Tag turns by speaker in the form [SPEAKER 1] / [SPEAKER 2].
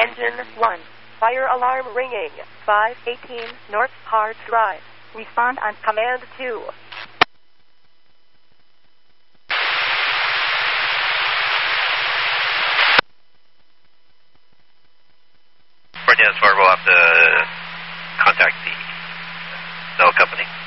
[SPEAKER 1] Engine 1. Fire alarm ringing. 518 North Hard Drive. Respond on Command 2.
[SPEAKER 2] Fort Dennis Fargo, we'll have to contact the cell company.